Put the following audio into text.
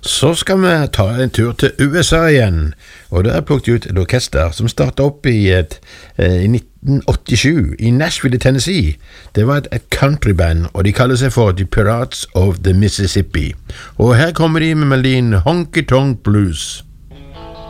Så skal vi ta en tur til USA igjen, og der plukket jeg ut et orkester som startet opp i 1987 i Nashville, Tennessee. Det var et countryband, og de kaller seg for The Pirates of the Mississippi. Og her kommer de med melodien Honky Tonk Blues.